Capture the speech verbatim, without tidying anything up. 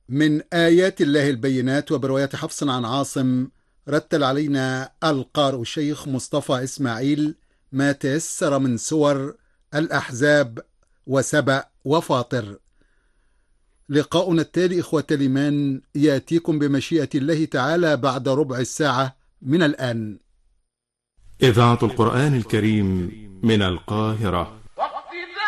من آيات الله البينات وبرواية حفص عن عاصم. رتل علينا القارئ الشيخ مصطفى إسماعيل ما تيسر من سور الأحزاب وسبأ وفاطر. لقاؤنا التالي إخوة الإيمان يأتيكم بمشيئة الله تعالى بعد ربع الساعة من الآن. إذاعة القرآن الكريم من القاهرة.